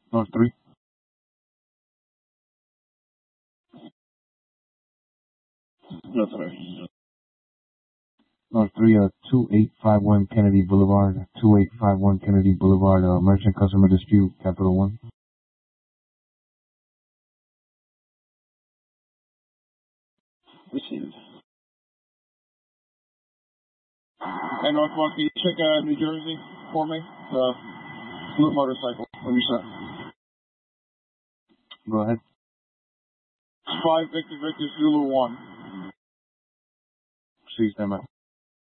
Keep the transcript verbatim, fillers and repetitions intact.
North three. North three. North three, uh, two eight five one Kennedy Boulevard, two eight five one Kennedy Boulevard, uh, merchant customer dispute, Capital One. Received. And Northwest, can you check uh, New Jersey for me? The blue motorcycle. When you set. Go ahead. Five Victor Victor Zulu one. See you, stand by.